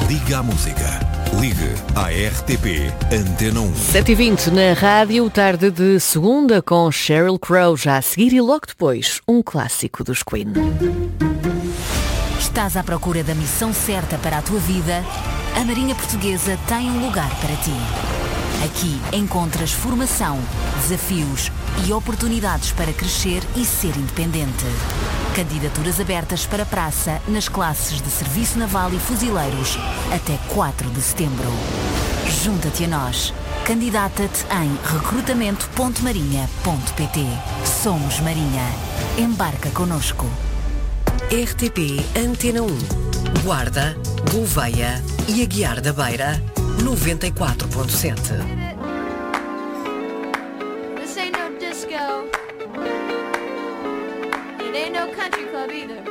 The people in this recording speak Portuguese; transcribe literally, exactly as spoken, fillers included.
Liga à Música. Ligue à R T P Antena um. sete e vinte na rádio, tarde de segunda com Sheryl Crow. Já a seguir e logo depois, um clássico dos Queen. Estás à procura da missão certa para a tua vida? A Marinha Portuguesa tem um lugar para ti. Aqui encontras formação, desafios e oportunidades para crescer e ser independente. Candidaturas abertas para praça nas classes de Serviço Naval e Fuzileiros até quatro de setembro. Junta-te a nós. Candidata-te em recrutamento ponto marinha ponto pt. Somos Marinha. Embarca connosco. R T P Antena um. Guarda, Gouveia e Aguiar da Beira, noventa e quatro ponto sete. This ain't no disco. It ain't no country club either.